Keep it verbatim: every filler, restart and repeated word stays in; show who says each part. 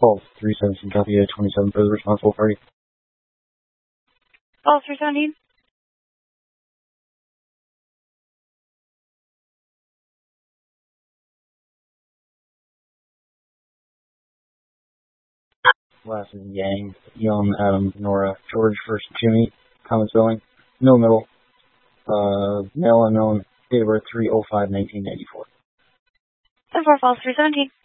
Speaker 1: False three seventeen, copy a twenty-seven for the responsible party.
Speaker 2: False three seventeen.
Speaker 1: Last is Yang, Young, Adam, Nora, George, first Jimmy, common spelling, no middle, uh, male unknown, date of birth three oh five nineteen ninety-four.
Speaker 2: And for false three seventeen.